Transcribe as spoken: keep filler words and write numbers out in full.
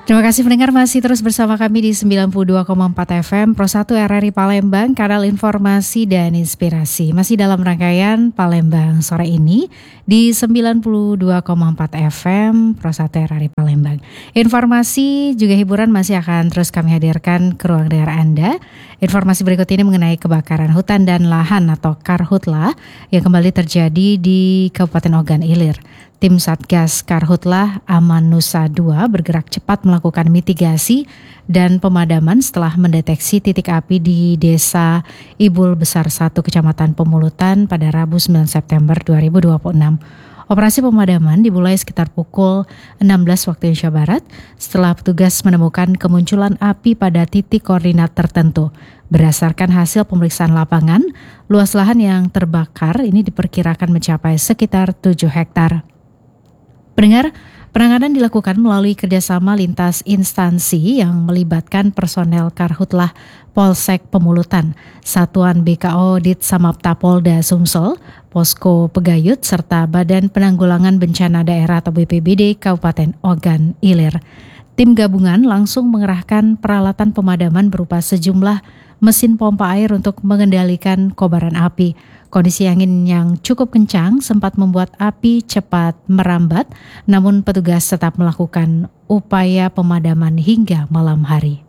Terima kasih pendengar masih terus bersama kami di sembilan puluh dua koma empat F M Pro satu R R I Palembang, kanal informasi dan inspirasi. Masih dalam rangkaian Palembang sore ini di sembilan puluh dua koma empat F M Pro satu R R I Palembang. Informasi juga hiburan masih akan terus kami hadirkan ke ruang dengar Anda. Informasi berikut ini mengenai kebakaran hutan dan lahan atau Karhutla yang kembali terjadi di Kabupaten Ogan Ilir. Tim Satgas Karhutla Aman Nusa dua bergerak cepat melakukan mitigasi dan pemadaman setelah mendeteksi titik api di Desa Ibul Besar satu Kecamatan Pemulutan pada Rabu sembilan September dua ribu dua puluh enam. Operasi pemadaman dimulai sekitar pukul enam belas waktu Indonesia Barat setelah petugas menemukan kemunculan api pada titik koordinat tertentu. Berdasarkan hasil pemeriksaan lapangan, luas lahan yang terbakar ini diperkirakan mencapai sekitar tujuh hektar. Pendengar, penanganan dilakukan melalui kerjasama lintas instansi yang melibatkan personel Karhutlah Polsek Pemulutan, Satuan B K O Dit Samapta Polda Sumsel, Posko Pegayut, serta Badan Penanggulangan Bencana Daerah atau B P B D Kabupaten Ogan Ilir. Tim gabungan langsung mengerahkan peralatan pemadaman berupa sejumlah mesin pompa air untuk mengendalikan kobaran api. Kondisi angin yang cukup kencang sempat membuat api cepat merambat, namun petugas tetap melakukan upaya pemadaman hingga malam hari.